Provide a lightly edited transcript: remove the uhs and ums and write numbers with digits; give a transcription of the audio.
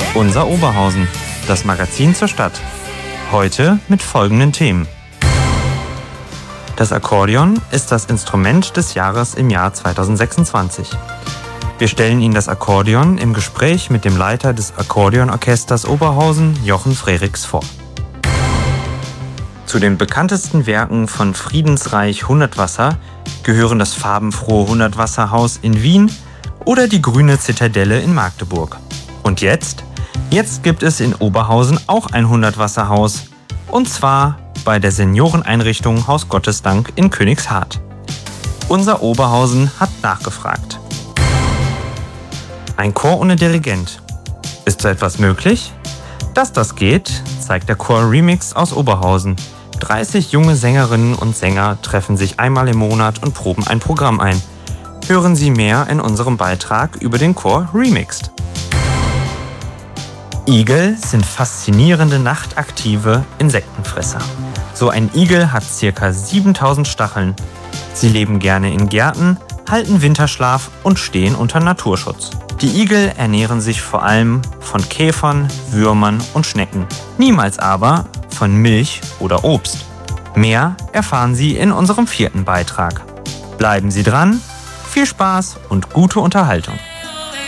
Unser Oberhausen, das Magazin zur Stadt. Heute mit folgenden Themen. Das Akkordeon ist das Instrument des Jahres im Jahr 2026. Wir stellen Ihnen das Akkordeon im Gespräch mit dem Leiter des Akkordeonorchesters Oberhausen, Jochen Frerichs, vor. Zu den bekanntesten Werken von Friedensreich Hundertwasser gehören das farbenfrohe Hundertwasserhaus in Wien oder die Grüne Zitadelle in Magdeburg. Und jetzt gibt es in Oberhausen auch ein Hundertwasserhaus. Und zwar bei der Senioreneinrichtung Haus Gottesdank in Königshardt. Unser Oberhausen hat nachgefragt. Ein Chor ohne Dirigent. Ist so etwas möglich? Dass das geht, zeigt der Chor Remix aus Oberhausen. 30 junge Sängerinnen und Sänger treffen sich einmal im Monat und proben ein Programm ein. Hören Sie mehr in unserem Beitrag über den Chor Remixed. Igel sind faszinierende nachtaktive Insektenfresser. So ein Igel hat ca. 7000 Stacheln. Sie leben gerne in Gärten, halten Winterschlaf und stehen unter Naturschutz. Die Igel ernähren sich vor allem von Käfern, Würmern und Schnecken. Niemals aber von Milch oder Obst. Mehr erfahren Sie in unserem 4. Beitrag. Bleiben Sie dran, viel Spaß und gute Unterhaltung.